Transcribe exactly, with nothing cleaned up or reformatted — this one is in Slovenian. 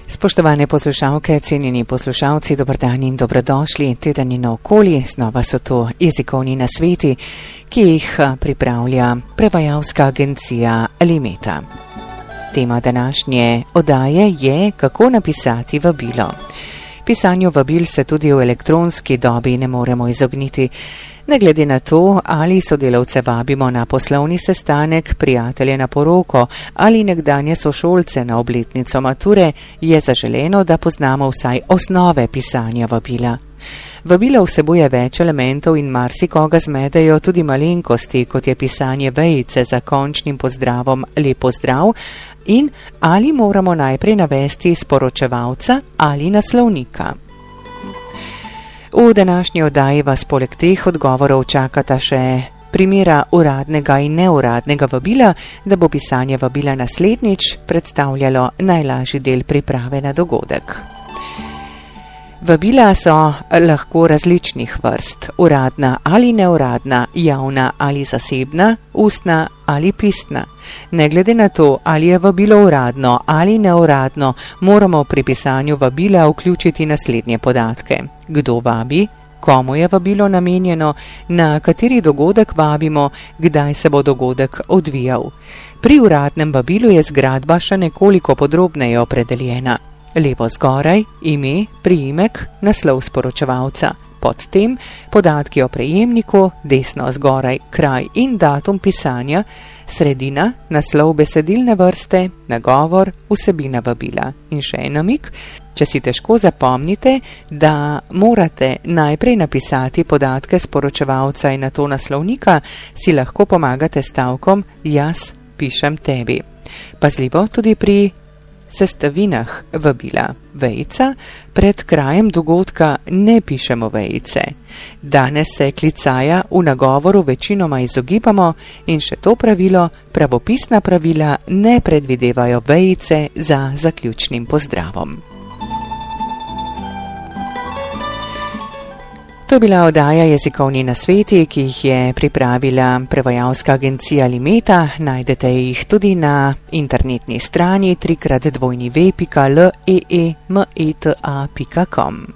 Spoštovane poslušalke, cenjeni poslušalci, dober dan in dobrodošli. Teden in okoli, znova so to jezikovni nasveti, ki jih pripravlja prevajalska agencija Limeta. Tema današnje oddaje je, kako napisati vabilo. Pisanju vabil se tudi v elektronski dobi ne moremo izogniti. Ne glede na to, ali sodelavce vabimo na poslovni sestanek, prijatelje na poroko ali nekdanje sošolce na obletnico mature, je zaželeno, da poznamo vsaj osnove pisanja vabila. Vabilo vsebuje več elementov in marsikoga zmedejo tudi malenkosti, kot je pisanje vejice za končnim pozdravom lep pozdrav in ali moramo najprej navesti sporočevalca ali naslovnika. V današnji oddaji vas poleg teh odgovorov čakata še primera uradnega in neuradnega vabila, da bo pisanje vabila naslednjič predstavljalo najlažji del priprave na dogodek. Vabila so lahko različnih vrst, uradna ali neuradna, javna ali zasebna, ustna ali pisna. Ne glede na to, ali je vabilo uradno ali neuradno, moramo pri pisanju vabila vključiti naslednje podatke. Kdo vabi, komu je vabilo namenjeno, na kateri dogodek vabimo, kdaj se bo dogodek odvijal. Pri uradnem vabilu je zgradba še nekoliko podrobneje opredeljena. Levo zgoraj, ime, priimek, naslov sporočevalca. Pod tem podatki o prejemniku, desno zgoraj, kraj in datum pisanja, sredina, naslov besedilne vrste, nagovor, vsebina vabila. In še en namig, če si težko zapomnite, da morate najprej napisati podatke sporočevalca in nato naslovnika, si lahko pomagate stavkom jaz pišem tebi. Pazljivo tudi pri sestavinah vabila. Vejica, pred krajem dogodka ne pišemo vejice. Danes se klicaja v nagovoru večinoma izogibamo in še to pravilo, pravopisna pravila ne predvidevajo vejice za zaključnim pozdravom. To je bila oddaja jezikovni nasveti, ki jih je pripravila prevajalska agencija Limeta. Najdete jih tudi na internetni strani tri krat dvojni ve pika l e e m e t a pika com.